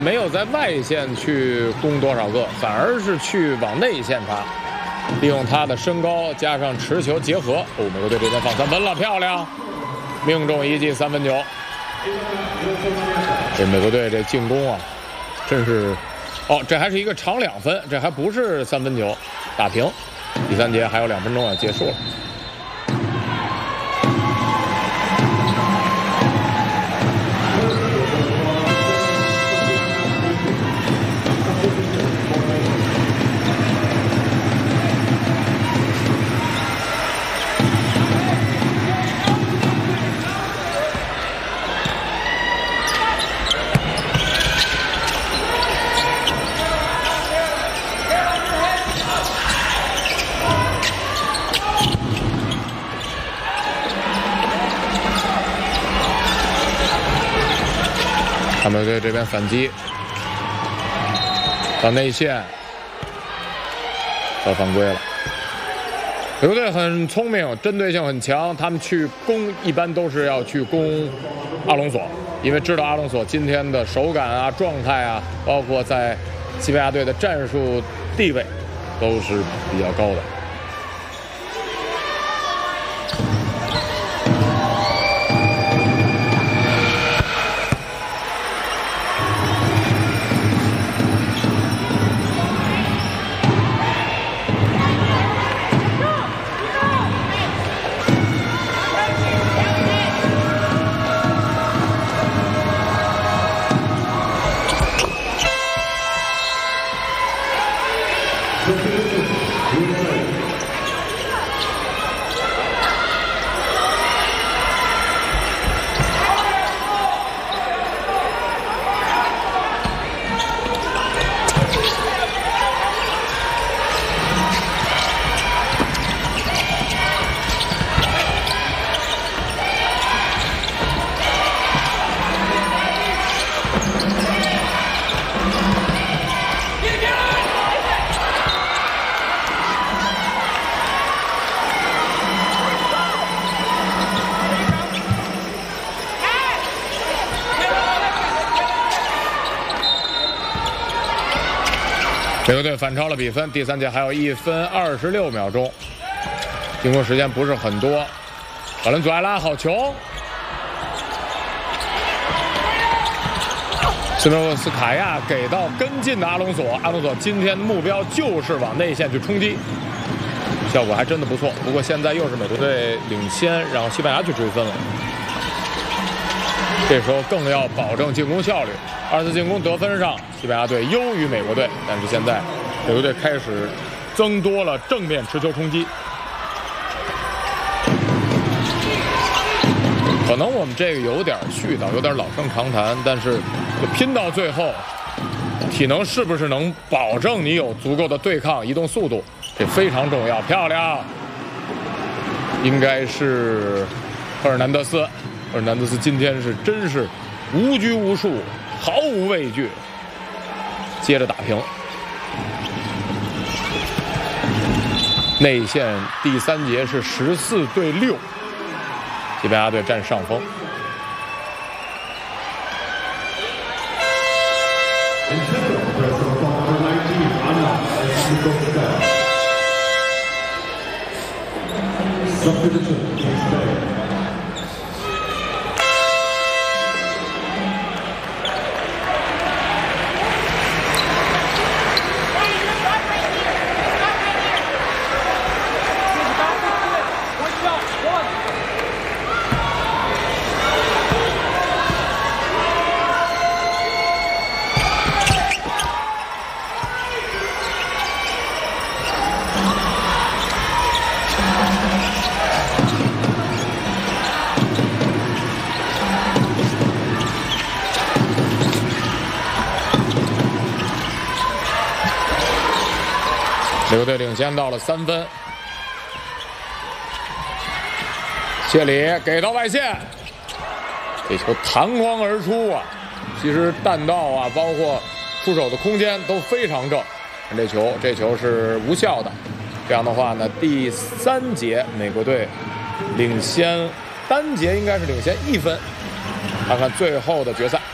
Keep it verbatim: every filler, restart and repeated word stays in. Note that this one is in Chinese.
没有在外线去攻多少个，反而是去往内线他，利用他的身高加上持球结合。哦，美国队这边放三分了，漂亮，命中一记三分球。这美国队这进攻啊，真是，哦，这还是一个长两分，这还不是三分球，打平。第三节还有两分钟要结束了。 他们队这边反击，到内线，要犯规了。球队很聪明，针对性很强，他们去攻一般都是要去攻阿隆索，因为知道阿隆索今天的手感啊、状态啊，包括在西班牙队的战术地位都是比较高的。 美国队反超了比分，第三节还有一分二十六秒钟，进攻时间不是很多。瓦伦祖埃拉好球，斯诺沃斯卡亚给到跟进的阿隆索，阿隆索今天的目标就是往内线去冲击，效果还真的不错。不过现在又是美国队领先，让西班牙去追分了。这时候更要保证进攻效率。 二次进攻得分上，西班牙队优于美国队，但是现在美国队开始增多了正面持球冲击。可能我们这个有点絮叨，有点老生常谈，但是拼到最后，体能是不是能保证你有足够的对抗移动速度，这非常重要。漂亮，应该是赫尔南德斯，赫尔南德斯今天是真是无拘无束。 毫无畏惧，接着打平。内线第三节是十四对六，西班牙队占上风。美国队领先到了三分，谢里给到外线，这球弹框而出啊！其实弹道啊，包括出手的空间都非常正。这球，这球是无效的。这样的话呢，第三节美国队领先，单节应该是领先一分。看看最后的决赛。